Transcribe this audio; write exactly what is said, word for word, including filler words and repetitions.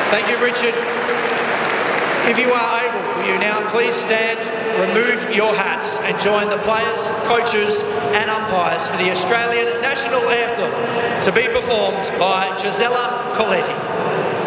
Thank you, Richard. If you are able, will you now please stand, remove your hats and join the players, coaches and umpires for the Australian National Anthem to be performed by Gisela Coletti.